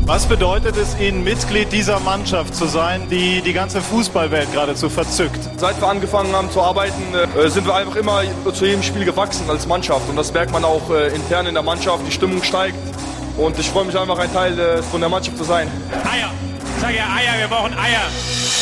Was bedeutet es Ihnen, Mitglied dieser Mannschaft zu sein, die die ganze Fußballwelt geradezu verzückt? Seit wir angefangen haben zu arbeiten, sind wir einfach immer zu jedem Spiel gewachsen als Mannschaft. Und das merkt man auch intern in der Mannschaft. Die Stimmung steigt. Und ich freue mich einfach, ein Teil von der Mannschaft zu sein. Eier. Ich sage ja Eier, wir brauchen Eier.